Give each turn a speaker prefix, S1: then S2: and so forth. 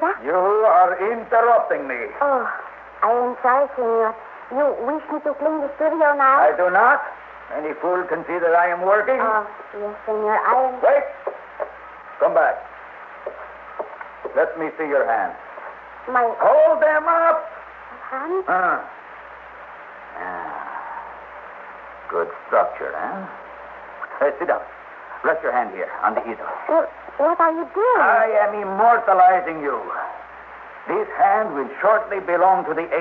S1: Senora?
S2: You are interrupting me.
S1: Oh, I am sorry, Senor. You wish me to clean the studio now?
S2: I do not. Any fool can see that I am working.
S1: Oh, yes, Senor. I am...
S2: Wait. Come back. Let me see your hands.
S1: My
S2: Hold them up.
S1: hands?
S2: Good structure, huh? Sit down. Rest your hand here on the easel.
S1: Well, what are you doing?
S2: I am immortalizing you. These hands will shortly belong to the